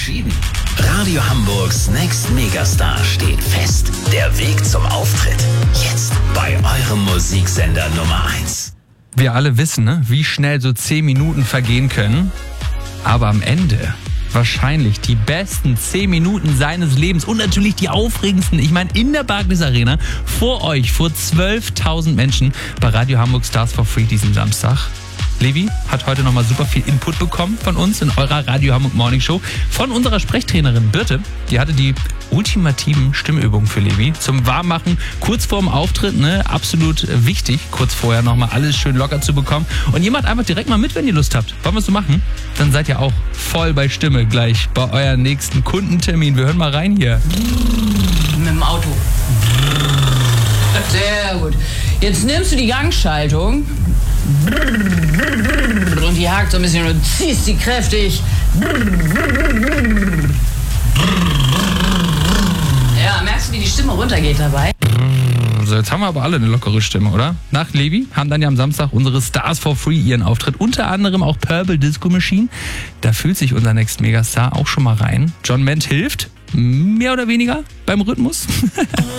entschieden. Radio Hamburgs Next Megastar steht fest. Der Weg zum Auftritt. Jetzt bei eurem Musiksender Nummer 1. Wir alle wissen, ne, wie schnell so 10 Minuten vergehen können. Aber am Ende wahrscheinlich die besten 10 Minuten seines Lebens und natürlich die aufregendsten. Ich meine, in der Barclays Arena vor euch, vor 12.000 Menschen bei Radio Hamburg Stars for Free diesen Samstag. Levi hat heute nochmal super viel Input bekommen von uns in eurer Radio Hamburg Morning Show. Von unserer Sprechtrainerin Birte. Die hatte die ultimativen Stimmübungen für Levi zum Warmmachen. Kurz vorm Auftritt, ne? Absolut wichtig. Kurz vorher nochmal alles schön locker zu bekommen. Und ihr macht einfach direkt mal mit, wenn ihr Lust habt. Wollen wir es so machen? Dann seid ihr auch voll bei Stimme gleich bei eurem nächsten Kundentermin. Wir hören mal rein hier. Mit dem Auto. Sehr gut. Jetzt nimmst du die Gangschaltung und die hakt so ein bisschen und ziehst sie kräftig. Ja, merkst du, wie die Stimme runtergeht dabei? So, jetzt haben wir aber alle eine lockere Stimme, oder? Nach Levi haben dann ja am Samstag unsere Stars for Free ihren Auftritt. Unter anderem auch Purple Disco Machine. Da fühlt sich unser Next Megastar auch schon mal rein. John Ment hilft, mehr oder weniger, beim Rhythmus.